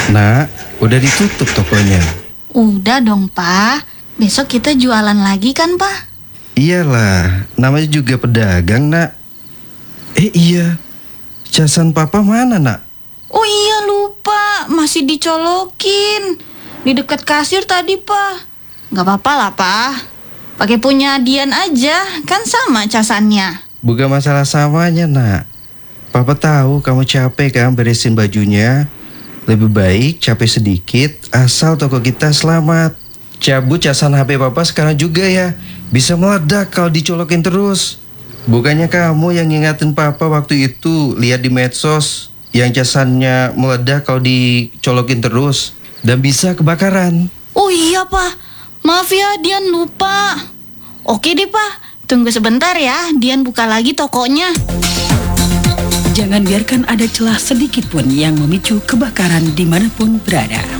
Nak, udah ditutup tokonya. Udah dong, Pak. Besok kita jualan lagi kan, Pak? Iyalah, namanya juga pedagang, Nak. Iya, casan papa mana, Nak? Oh iya, lupa. Masih dicolokin. Di dekat kasir tadi, Pak. Gak apa-apa lah, Pak. Pakai punya Dian aja, kan sama casannya. Bukan masalah samanya, Nak. Papa tahu kamu capek kan beresin bajunya. Lebih baik capek sedikit, asal toko kita selamat. Cabut casan HP papa sekarang juga ya. Bisa meledak kalau dicolokin terus. Bukannya kamu yang ngingatin papa waktu itu lihat di medsos yang casannya meledak kalau dicolokin terus dan bisa kebakaran. Oh iya, Pak. Maaf ya, Dian lupa. Oke deh, Pak. Tunggu sebentar ya, Dian buka lagi tokonya. Jangan biarkan ada celah sedikit pun yang memicu kebakaran dimanapun berada.